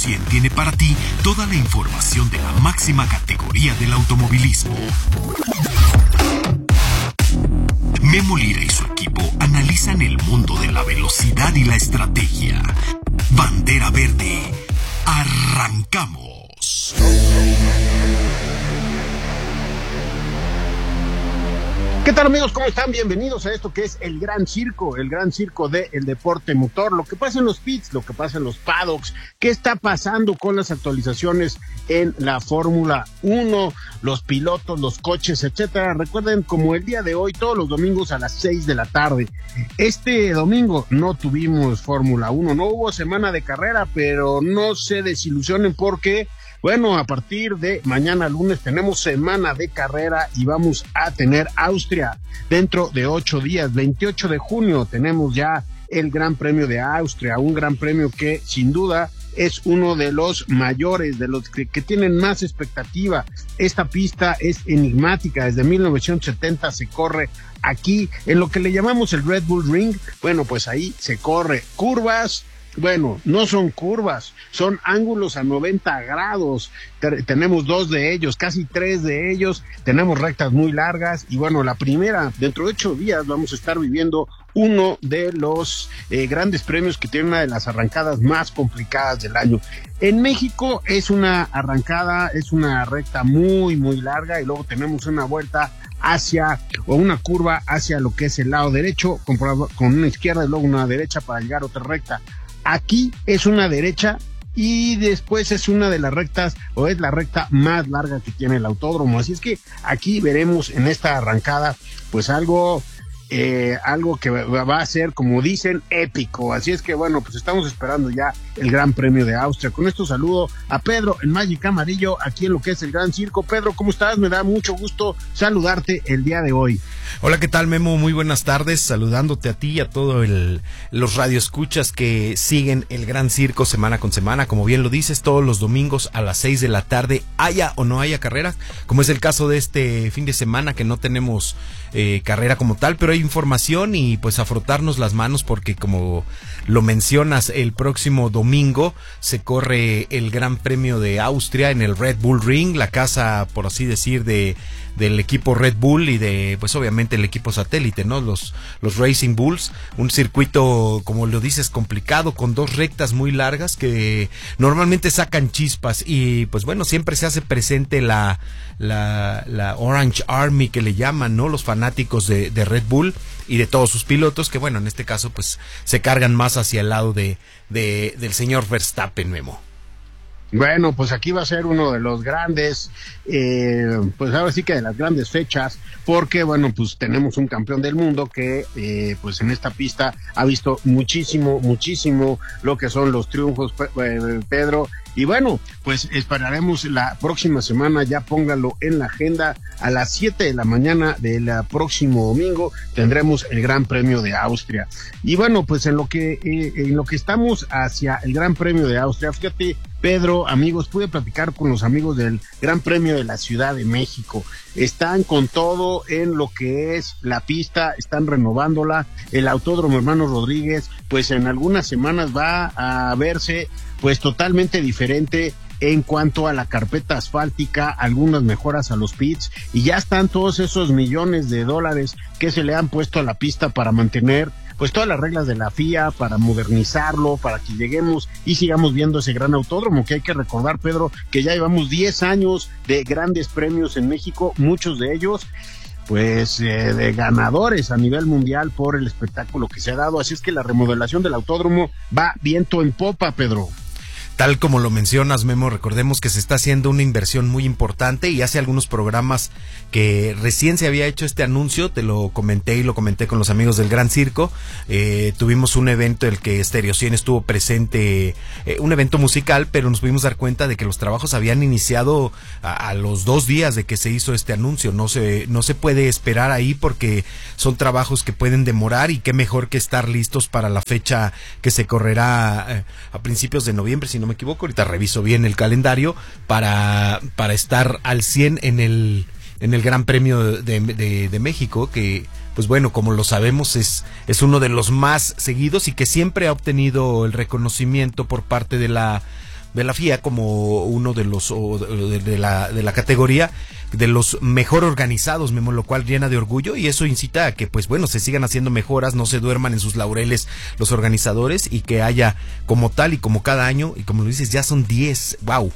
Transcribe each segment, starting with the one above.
100 tiene para ti toda la información de la máxima categoría del automovilismo. Memo Lira y su equipo analizan el mundo de la velocidad y la estrategia. Bandera Verde, arrancamos. ¿Qué tal, amigos? ¿Cómo están? Bienvenidos a esto que es el gran circo del deporte motor. Lo que pasa en los pits, lo que pasa en los paddocks, qué está pasando con las actualizaciones en la Fórmula 1, los pilotos, los coches, etcétera. Recuerden, como el día de hoy, todos los domingos a las 6 de la tarde. Este domingo no tuvimos Fórmula 1, no hubo semana de carrera, pero no se desilusionen porque... bueno, a partir de mañana lunes tenemos semana de carrera y vamos a tener Austria dentro de 8 días. 28 de junio tenemos ya el Gran Premio de Austria, un gran premio que sin duda es uno de los mayores, de los que tienen más expectativa. Esta pista es enigmática, desde 1970 se corre aquí en lo que le llamamos el Red Bull Ring. Bueno, pues ahí se corre curvas. Bueno, no son curvas, son ángulos a 90 grados, tenemos 2 de ellos, casi 3 de ellos, tenemos rectas muy largas y bueno, la primera, dentro de 8 días vamos a estar viviendo uno de los grandes premios que tiene una de las arrancadas más complicadas del año. En México es una arrancada, es una recta muy, muy larga y luego tenemos una vuelta o una curva hacia lo que es el lado derecho, con una izquierda y luego una derecha para llegar a otra recta. Aquí es una derecha y después es una de las rectas, o es la recta más larga que tiene el autódromo. Así es que aquí veremos en esta arrancada, pues algo que va a ser, como dicen, épico. Así es que bueno, pues estamos esperando ya el Gran Premio de Austria. Con esto saludo a Pedro, el Magic Amarillo, aquí en lo que es el Gran Circo. Pedro, ¿cómo estás? Me da mucho gusto saludarte el día de hoy. Hola, ¿qué tal, Memo? Muy buenas tardes, saludándote a ti y a todos los radioescuchas que siguen el Gran Circo semana con semana. Como bien lo dices, todos los domingos a las 6 de la tarde, haya o no haya carrera, como es el caso de este fin de semana que no tenemos carrera como tal, pero hay información y pues a frotarnos las manos porque, como lo mencionas, el próximo domingo se corre el Gran Premio de Austria en el Red Bull Ring, la casa, por así decir, del equipo Red Bull y de, pues obviamente, el equipo satélite, ¿no? Los Racing Bulls, un circuito, como lo dices, complicado, con 2 rectas muy largas que normalmente sacan chispas y pues bueno, siempre se hace presente la Orange Army que le llaman, ¿no? Los fanáticos de Red Bull y de todos sus pilotos, que bueno, en este caso pues se cargan más hacia el lado del señor Verstappen, Memo. Bueno, pues aquí va a ser uno de los grandes, pues ahora sí que de las grandes fechas, porque bueno, pues tenemos un campeón del mundo que pues en esta pista ha visto muchísimo lo que son los triunfos, Pedro, y bueno, pues esperaremos la próxima semana, ya póngalo en la agenda, a las 7 de la mañana del próximo domingo tendremos el Gran Premio de Austria. Y bueno, pues en lo que estamos hacia el Gran Premio de Austria, fíjate, Pedro, amigos, pude platicar con los amigos del Gran Premio de la Ciudad de México. Están con todo en lo que es la pista, están renovándola. El Autódromo Hermano Rodríguez, pues en algunas semanas va a verse pues totalmente diferente en cuanto a la carpeta asfáltica, algunas mejoras a los pits, y ya están todos esos millones de dólares que se le han puesto a la pista para mantener pues todas las reglas de la FIA, para modernizarlo, para que lleguemos y sigamos viendo ese gran autódromo, que hay que recordar, Pedro, que ya llevamos 10 años de grandes premios en México, muchos de ellos pues de ganadores a nivel mundial por el espectáculo que se ha dado. Así es que la remodelación del autódromo va viento en popa, Pedro. Tal como lo mencionas, Memo, recordemos que se está haciendo una inversión muy importante y hace algunos programas que recién se había hecho este anuncio, te lo comenté y lo comenté con los amigos del Gran Circo. Tuvimos un evento en el que Stereo 100 estuvo presente, un evento musical, pero nos pudimos dar cuenta de que los trabajos habían iniciado a los 2 días de que se hizo este anuncio. No se puede esperar ahí porque son trabajos que pueden demorar, y qué mejor que estar listos para la fecha que se correrá a principios de noviembre, si no me equivoco. Ahorita reviso bien el calendario para estar al 100 en el Gran Premio de México, que pues bueno, como lo sabemos, es uno de los más seguidos y que siempre ha obtenido el reconocimiento por parte de la de la FIA como uno de los de la categoría de los mejor organizados, Memo, lo cual llena de orgullo, y eso incita a que, pues bueno, se sigan haciendo mejoras, no se duerman en sus laureles los organizadores, y que haya como tal y como cada año, y como lo dices, ya son 10, wow.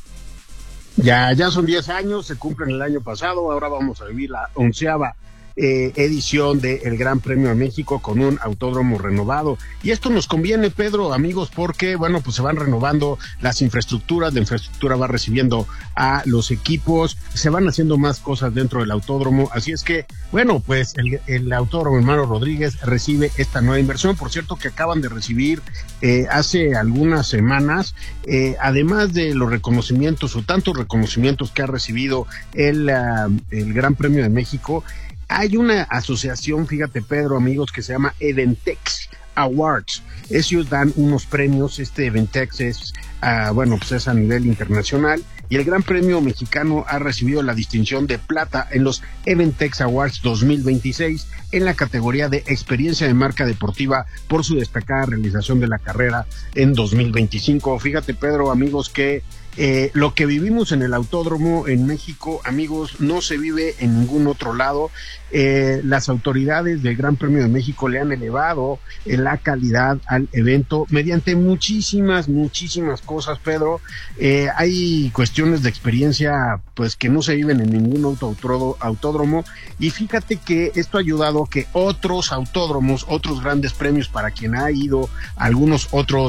Ya son 10 años, se cumplen el año pasado, ahora vamos a vivir la 11ª edición del Gran Premio de México con un autódromo renovado. Y esto nos conviene, Pedro, amigos, porque, bueno, pues se van renovando las infraestructuras, la infraestructura va recibiendo a los equipos, se van haciendo más cosas dentro del autódromo, así es que, bueno, pues el autódromo Hermano Rodríguez recibe esta nueva inversión. Por cierto, que acaban de recibir hace algunas semanas, además de los reconocimientos o tantos reconocimientos que ha recibido el Gran Premio de México, hay una asociación, fíjate, Pedro, amigos, que se llama Eventex Awards. Ellos dan unos premios. Este Eventex es, bueno, pues es a nivel internacional, y el Gran Premio Mexicano ha recibido la distinción de plata en los Eventex Awards 2026 en la categoría de experiencia de marca deportiva por su destacada realización de la carrera en 2025. Fíjate, Pedro, amigos, que lo que vivimos en el autódromo en México, amigos, no se vive en ningún otro lado. Las autoridades del Gran Premio de México le han elevado la calidad al evento mediante muchísimas cosas, Pedro. Hay cuestiones de experiencia pues que no se viven en ningún autódromo, y fíjate que esto ha ayudado a que otros autódromos, otros grandes premios, para quien ha ido a algunas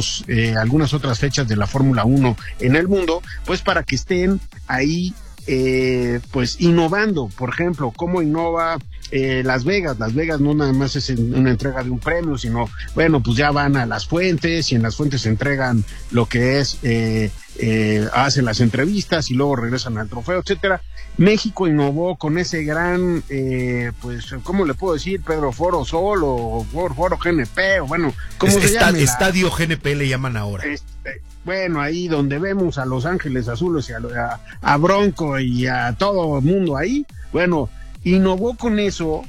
otras fechas de la Fórmula 1 en el mundo, pues para que estén ahí pues innovando. Por ejemplo, ¿cómo innova Las Vegas? Las Vegas no nada más es una entrega de un premio, sino, bueno, pues ya van a las fuentes, y en las fuentes se entregan lo que es hacen las entrevistas y luego regresan al trofeo, etcétera. México innovó con ese gran pues, ¿cómo le puedo decir, Pedro? Foro Sol o Foro GNP, o bueno, ¿cómo se llama? Estadio GNP le llaman ahora. Bueno, ahí donde vemos a Los Ángeles Azules y a Bronco y a todo el mundo ahí, bueno, innovó con eso.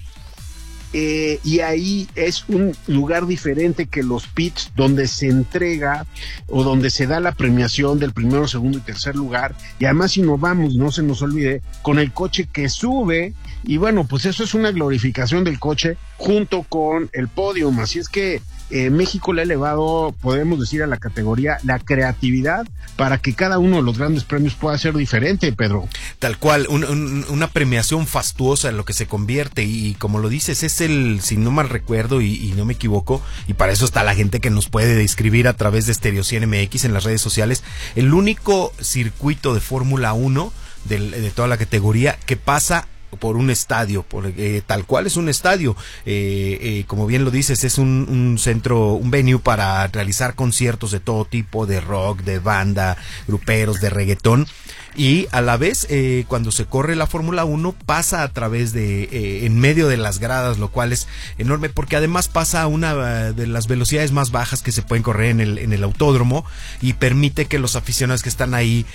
Y ahí es un lugar diferente que los pits, donde se entrega o donde se da la premiación del primero, segundo y tercer lugar. Y además innovamos, no se nos olvide, con el coche que sube, y bueno, pues eso es una glorificación del coche junto con el podium. Así es que México le ha elevado, podemos decir, a la categoría la creatividad para que cada uno de los grandes premios pueda ser diferente, Pedro. Tal cual, una premiación fastuosa en lo que se convierte, y como lo dices, es si no mal recuerdo y no me equivoco, y para eso está la gente que nos puede describir a través de Stereo 100 MX en las redes sociales, el único circuito de Fórmula 1 de toda la categoría que pasa por un estadio, tal cual es un estadio, como bien lo dices, es un centro, un venue para realizar conciertos de todo tipo, de rock, de banda, gruperos, de reggaetón, y a la vez cuando se corre la Fórmula 1 pasa a través de en medio de las gradas, lo cual es enorme, porque además pasa a una de las velocidades más bajas que se pueden correr en el autódromo, y permite que los aficionados que están ahí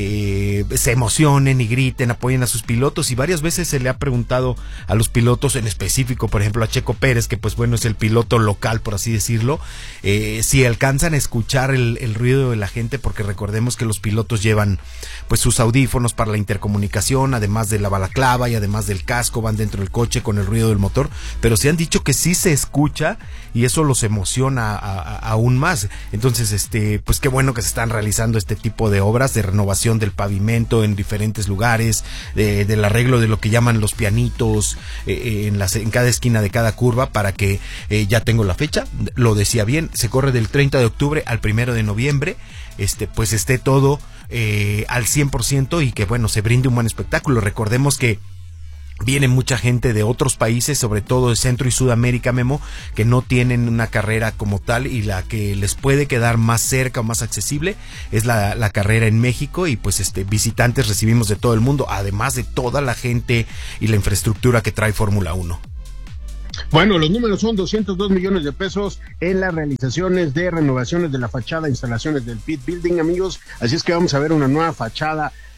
se emocionen y griten, apoyen a sus pilotos. Y varias veces se le ha preguntado a los pilotos, en específico, por ejemplo, a Checo Pérez, que pues bueno, es el piloto local, por así decirlo, si alcanzan a escuchar el ruido de la gente, porque recordemos que los pilotos llevan pues sus audífonos para la intercomunicación, además de la balaclava y además del casco, van dentro del coche con el ruido del motor, pero se han dicho que sí se escucha, y eso los emociona aún más. Entonces, pues qué bueno que se están realizando este tipo de obras de renovación del pavimento en diferentes lugares, del arreglo de lo que llaman los pianitos en cada esquina de cada curva, para que ya tengo la fecha, lo decía bien, se corre del 30 de octubre al 1 de noviembre, pues esté todo al 100%, y que bueno, se brinde un buen espectáculo. Recordemos que viene mucha gente de otros países, sobre todo de Centro y Sudamérica, Memo, que no tienen una carrera como tal, y la que les puede quedar más cerca o más accesible es la carrera en México, y pues visitantes recibimos de todo el mundo, además de toda la gente y la infraestructura que trae Fórmula 1. Bueno, los números son 202 millones de pesos en las realizaciones de renovaciones de la fachada, instalaciones del pit building, amigos. Así es que vamos a ver una nueva fachada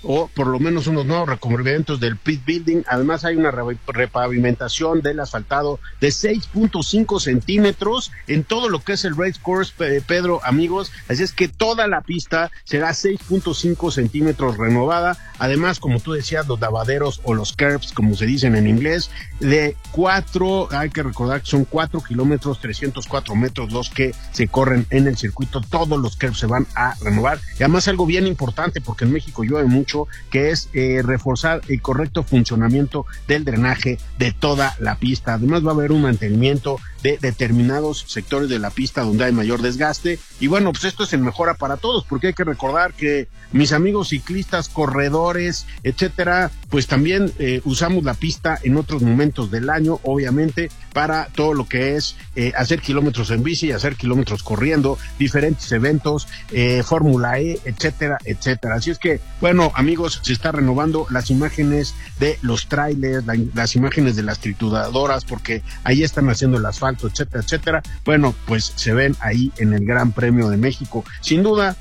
o por lo menos unos nuevos recubrimientos del pit building. Además hay una repavimentación del asfaltado de 6.5 centímetros en todo lo que es el race course, Pedro, amigos. Así es que toda la pista será 6.5 centímetros renovada. Además, como tú decías, los lavaderos o los curbs, como se dicen en inglés, de 4, hay que recordar que son 4 kilómetros, 304 metros los que se corren en el circuito. Todos los curbs se van a renovar. Y además algo bien importante, porque en México llueve mucho, que es reforzar el correcto funcionamiento del drenaje de toda la pista. Además va a haber un mantenimiento de determinados sectores de la pista donde hay mayor desgaste. Y bueno, pues esto es en mejora para todos, porque hay que recordar que mis amigos ciclistas, corredores, etcétera, pues también usamos la pista en otros momentos del año, obviamente, para todo lo que es hacer kilómetros en bici, hacer kilómetros corriendo, diferentes eventos, Fórmula E, etcétera, etcétera. Así es que, bueno, amigos, se está renovando las imágenes de los trailers, las imágenes de las trituradoras, porque ahí están haciendo el asfalto, etcétera, etcétera. Bueno, pues se ven ahí en el Gran Premio de México. Sin duda,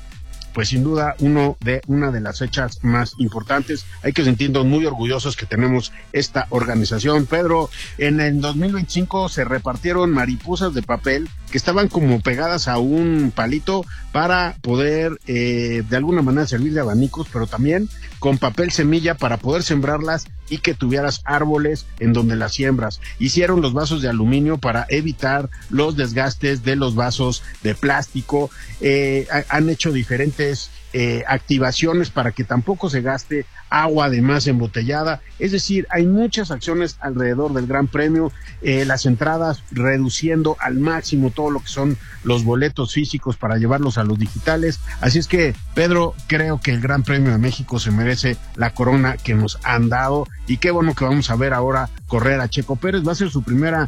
una de las fechas más importantes. Hay que sentirnos muy orgullosos que tenemos esta organización. Pedro, en el 2025 se repartieron mariposas de papel que estaban como pegadas a un palito para poder de alguna manera servir de abanicos, pero también con papel semilla para poder sembrarlas y que tuvieras árboles en donde las siembras. Hicieron los vasos de aluminio para evitar los desgastes de los vasos de plástico. Han hecho diferentes activaciones para que tampoco se gaste agua de más embotellada. Es decir, hay muchas acciones alrededor del Gran Premio, las entradas reduciendo al máximo todo lo que son los boletos físicos para llevarlos a los digitales. Así es que, Pedro, creo que el Gran Premio de México se merece la corona que nos han dado, y qué bueno que vamos a ver ahora correr a Checo Pérez. Va a ser su primera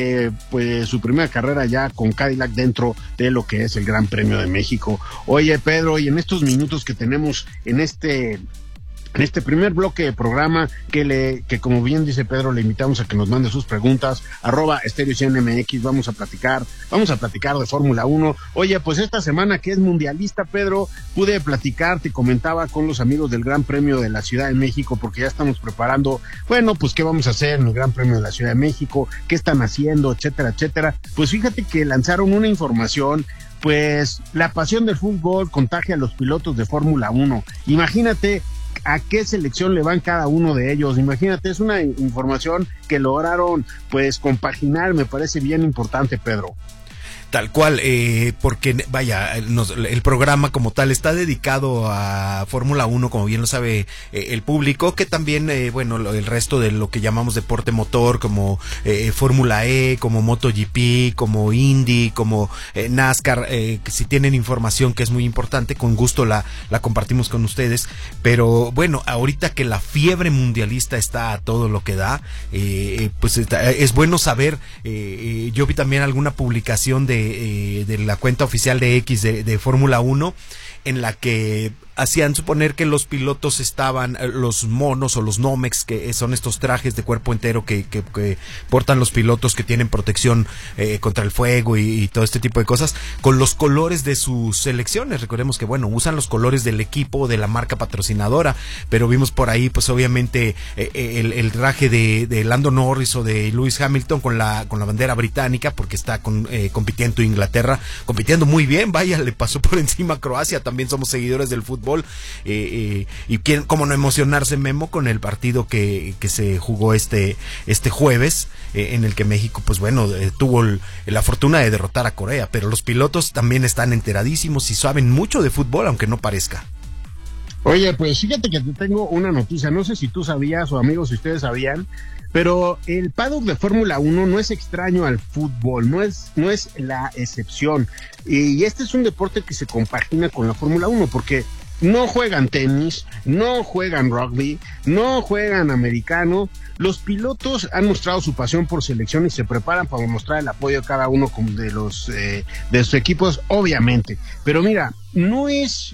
carrera ya con Cadillac dentro de lo que es el Gran Premio de México. Oye, Pedro, y en estos minutos que tenemos en este primer bloque de programa, que como bien dice Pedro, le invitamos a que nos mande sus preguntas, @StereoCNMX. Vamos a platicar de Fórmula 1. Oye, pues esta semana que es mundialista, Pedro, pude platicar, te comentaba con los amigos del Gran Premio de la Ciudad de México, porque ya estamos preparando, bueno, pues qué vamos a hacer en el Gran Premio de la Ciudad de México, qué están haciendo, etcétera, etcétera. Pues fíjate que lanzaron una información. Pues la pasión del fútbol contagia a los pilotos de Fórmula 1. Imagínate a qué selección le van cada uno de ellos. Imagínate, es una información que lograron pues compaginar, me parece bien importante, Pedro. Tal cual, porque vaya, el programa como tal está dedicado a Fórmula 1, como bien lo sabe el público, que también, el resto de lo que llamamos deporte motor, como Fórmula E, como MotoGP, como Indy, como NASCAR, que si tienen información que es muy importante, con gusto la compartimos con ustedes. Pero bueno, ahorita que la fiebre mundialista está a todo lo que da, pues es bueno saber. Yo vi también alguna publicación de la cuenta oficial de X de Fórmula 1, en la que hacían suponer que los pilotos estaban, los monos o los Nomex, que son estos trajes de cuerpo entero que portan los pilotos, que tienen protección contra el fuego y todo este tipo de cosas, con los colores de sus selecciones. Recordemos que, usan los colores del equipo, de la marca patrocinadora, pero vimos por ahí, pues obviamente, el traje de Lando Norris o de Lewis Hamilton con la bandera británica, porque está compitiendo Inglaterra, compitiendo muy bien, le pasó por encima a Croacia. También somos seguidores del fútbol. Y cómo no emocionarse, Memo, con el partido que se jugó este jueves, en el que México tuvo la fortuna de derrotar a Corea. Pero los pilotos también están enteradísimos y saben mucho de fútbol, aunque no parezca. Oye, pues fíjate que te tengo una noticia, no sé si tú sabías, o amigos, si ustedes sabían, pero el paddock de Fórmula 1 no es extraño al fútbol, no es la excepción. Y este es un deporte que se compagina con la Fórmula 1, porque no juegan tenis, no juegan rugby, no juegan americano. Los pilotos han mostrado su pasión por selección y se preparan para mostrar el apoyo a cada uno de sus equipos, obviamente. Pero mira, no es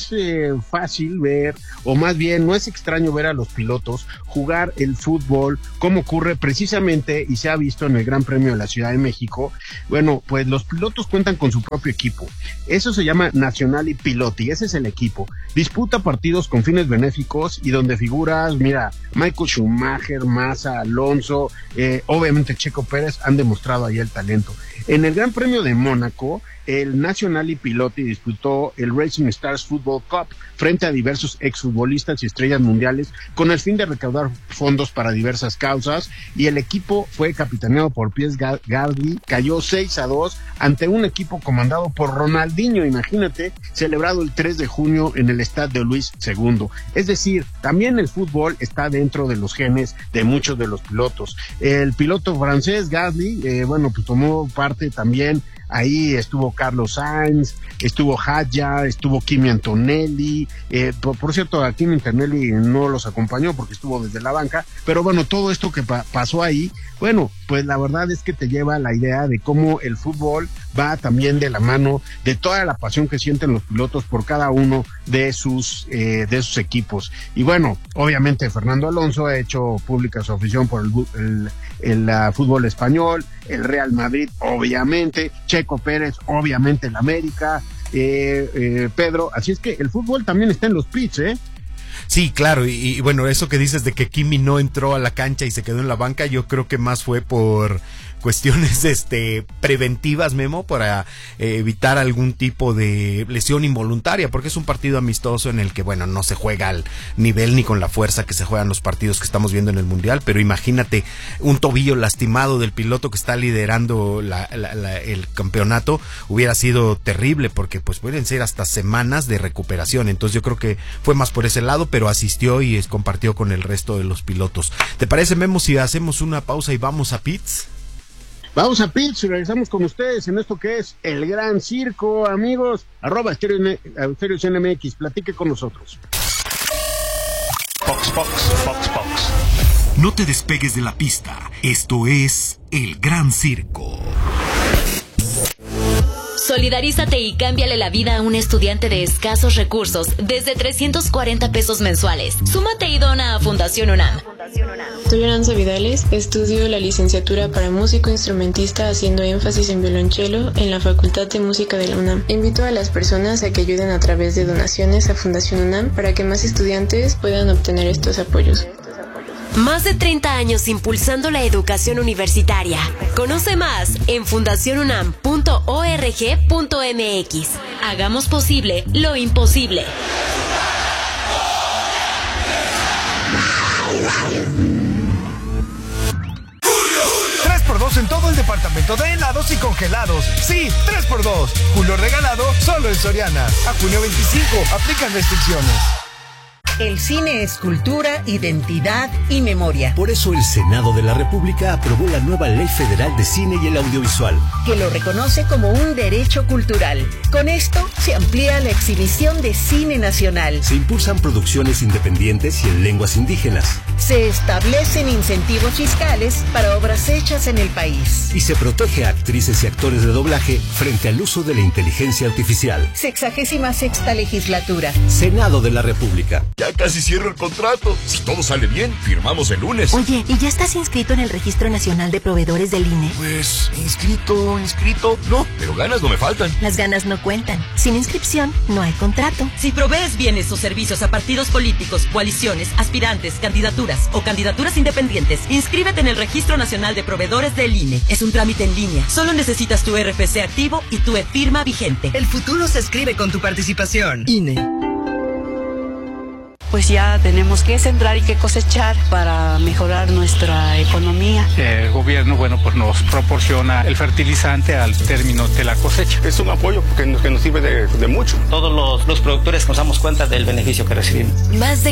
fácil ver, o más bien no es extraño ver a los pilotos jugar el fútbol, como ocurre precisamente y se ha visto en el Gran Premio de la Ciudad de México. Bueno, pues los pilotos cuentan con su propio equipo. Eso se llama Nazionali Piloti, ese es el equipo. Disputa partidos con fines benéficos y donde figuras, mira, Michael Schumacher, Massa, Alonso, obviamente Checo Pérez han demostrado ahí el talento. En el Gran Premio de Mónaco, el Nazionali Piloti disputó el Racing Stars Football Cup frente a diversos exfutbolistas y estrellas mundiales con el fin de recaudar fondos para diversas causas, y el equipo fue capitaneado por Piers Gasly, cayó 6-2 ante un equipo comandado por Ronaldinho, imagínate, celebrado el 3 de junio en el Estadio Luis II. Es decir, también el fútbol está dentro de los genes de muchos de los pilotos. El piloto francés Gasly, pues tomó parte también. Ahí estuvo Carlos Sainz, estuvo Hadja, estuvo Kimi Antonelli, por cierto a Kimi Antonelli no los acompañó porque estuvo desde la banca, pero bueno, todo esto que pasó ahí, bueno, pues la verdad es que te lleva a la idea de cómo el fútbol va también de la mano de toda la pasión que sienten los pilotos por cada uno de sus equipos. Y bueno, obviamente Fernando Alonso ha hecho pública su afición por el fútbol español, el Real Madrid, obviamente, Checo Pérez, obviamente el América, Pedro, así es que el fútbol también está en los pits, Sí, claro, y bueno, eso que dices de que Kimi no entró a la cancha y se quedó en la banca, yo creo que más fue por cuestiones preventivas, Memo, para evitar algún tipo de lesión involuntaria, porque es un partido amistoso en el que, bueno, no se juega al nivel ni con la fuerza que se juegan los partidos que estamos viendo en el Mundial, pero imagínate un tobillo lastimado del piloto que está liderando el campeonato, hubiera sido terrible, porque pues pueden ser hasta semanas de recuperación. Entonces yo creo que fue más por ese lado, pero asistió y compartió con el resto de los pilotos. ¿Te parece, Memo, si hacemos una pausa y vamos a pits? Vamos a pits y regresamos con ustedes en esto que es el Gran Circo, amigos. @Stereo CNMX, platique con nosotros. Fox. No te despegues de la pista. Esto es el Gran Circo. Solidarízate y cámbiale la vida a un estudiante de escasos recursos desde 340 pesos mensuales. Súmate y dona a Fundación UNAM. Soy Aranza Vidales, estudio la licenciatura para músico instrumentista haciendo énfasis en violonchelo en la Facultad de Música de la UNAM. Invito a las personas a que ayuden a través de donaciones a Fundación UNAM para que más estudiantes puedan obtener estos apoyos. Más de 30 años impulsando la educación universitaria. Conoce más en fundacionunam.org.mx. Hagamos posible lo imposible. En todo el departamento de helados y congelados. Sí, 3x2. Julio regalado solo en Soriana. A junio 25. Aplican restricciones. El cine es cultura, identidad y memoria. Por eso el Senado de la República aprobó la nueva Ley Federal de Cine y el Audiovisual, que lo reconoce como un derecho cultural. Con esto se amplía la exhibición de cine nacional. Se impulsan producciones independientes y en lenguas indígenas. Se establecen incentivos fiscales para obras hechas en el país. Y se protege a actrices y actores de doblaje frente al uso de la inteligencia artificial. 66ª legislatura. Senado de la República. Ya casi cierro el contrato. Si todo sale bien, firmamos el lunes. Oye, ¿y ya estás inscrito en el Registro Nacional de Proveedores del INE? Pues, inscrito. No, pero ganas no me faltan. Las ganas no cuentan. Sin inscripción, no hay contrato. Si provees bienes o servicios a partidos políticos, coaliciones, aspirantes, candidaturas o candidaturas independientes, inscríbete en el Registro Nacional de Proveedores del INE. Es un trámite en línea. Solo necesitas tu RFC activo y tu e-firma vigente. El futuro se escribe con tu participación. INE. Pues ya tenemos que sembrar y que cosechar para mejorar nuestra economía. El gobierno, pues nos proporciona el fertilizante al término de la cosecha. Es un apoyo que nos sirve de mucho. Todos los productores nos damos cuenta del beneficio que recibimos. Más de